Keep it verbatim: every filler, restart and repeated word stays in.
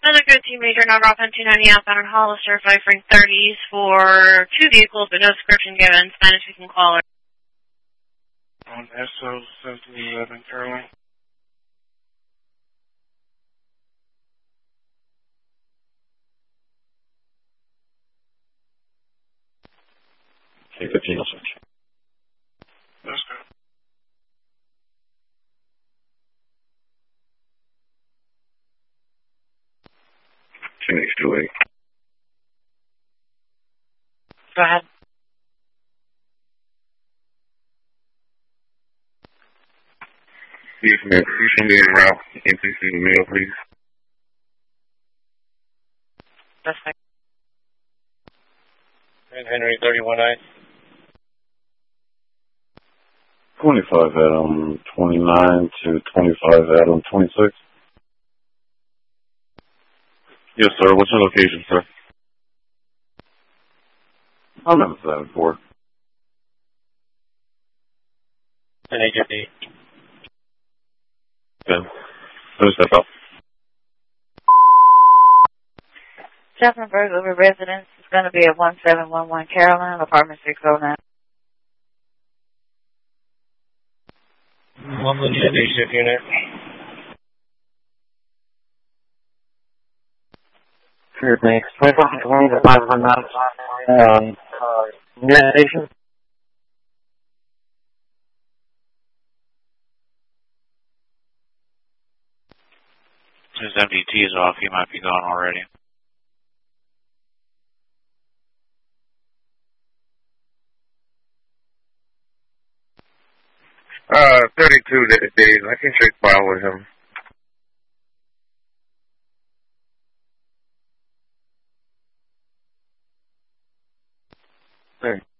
Another good team major, number off on two ninety outbound on Hollister, five Frank thirties for two vehicles, but no description given. Spanish speaking caller. On S O seven eleven, Caroline. Okay, fifteen oh six. Let's go. ten H two eight. Go ahead. Yes, ma'am. You send me en route. N C C mail, please. That's fine. And Henry thirty-one I. twenty-five Adam twenty-nine to twenty-five Adam twenty-six. Yes, sir. What's your location, sir? I'm at seven four. And H F D. Okay. Let me step out. Schaffenburg over residence is going to be at one seven one one Caroline, apartment six oh nine. One legit shift unit. Sure, thanks. twenty-five twenty to five hundred um, near the station. His M D T is off. He might be gone already. Uh, thirty-two days. I can shake file with him. Hey.